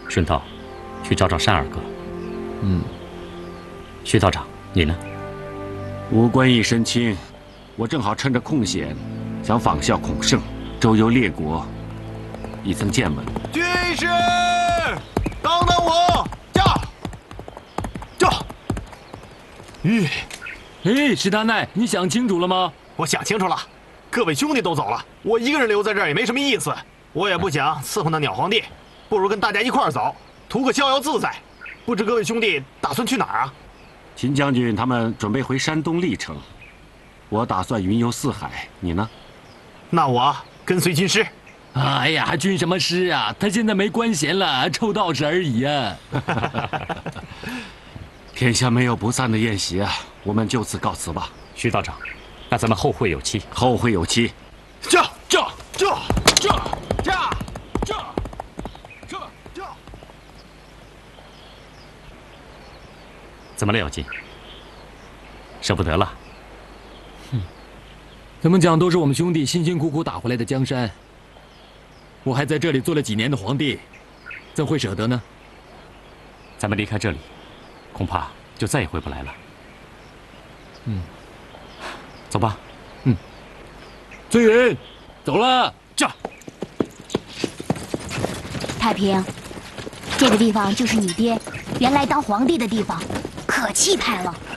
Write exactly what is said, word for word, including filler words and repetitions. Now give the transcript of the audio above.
顺道去找找单二哥。 嗯。 徐道长，你呢？ 无关一身轻，我正好趁着空闲，想仿效孔圣，周游列国，一增见闻。 军师，等等我！驾！驾！ 吁，哎，史大奈，你想清楚了吗？ 我想清楚了，各位兄弟都走了，我一个人留在这儿也没什么意思。我也不想伺候那鸟皇帝，不如跟大家一块儿走，图个逍遥自在。不知各位兄弟打算去哪儿啊？ 秦将军他们准备回山东历城，我打算云游四海，你呢？ 那我跟随军师。 哎呀，军什么师啊？他现在没官衔了，臭道士而已啊。 天下没有不散的宴席啊，我们就此告辞吧。 徐道长，那咱们后会有期。 后会有期。 驾驾驾驾驾驾驾驾！ 怎么了，姚金？舍不得了？ 哼，怎么讲都是我们兄弟辛辛苦苦打回来的江山。我还在这里做了几年的皇帝，怎会舍得呢？ 咱们离开这里，恐怕就再也回不来了。 嗯， 走吧。 嗯，翠云，走了。 这太平，这个地方就是你爹原来当皇帝的地方，可气派了。